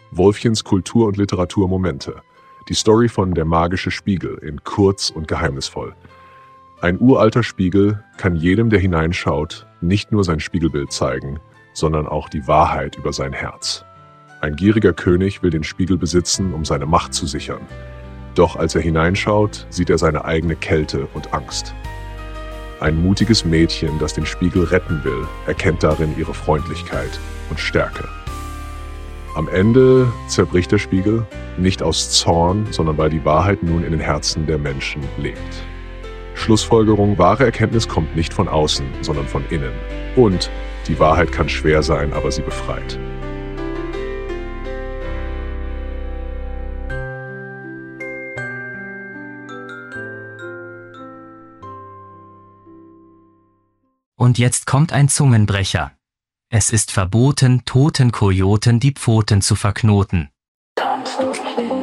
Wolfchens Kultur- und Literaturmomente. Die Story von Der magische Spiegel in kurz und geheimnisvoll. Ein uralter Spiegel kann jedem, der hineinschaut, nicht nur sein Spiegelbild zeigen, sondern auch die Wahrheit über sein Herz. Ein gieriger König will den Spiegel besitzen, um seine Macht zu sichern. Doch als er hineinschaut, sieht er seine eigene Kälte und Angst. Ein mutiges Mädchen, das den Spiegel retten will, erkennt darin ihre Freundlichkeit und Stärke. Am Ende zerbricht der Spiegel, nicht aus Zorn, sondern weil die Wahrheit nun in den Herzen der Menschen lebt. Schlussfolgerung: wahre Erkenntnis kommt nicht von außen, sondern von innen. Und die Wahrheit kann schwer sein, aber sie befreit. Und jetzt kommt ein Zungenbrecher. Es ist verboten, toten Kojoten die Pfoten zu verknoten.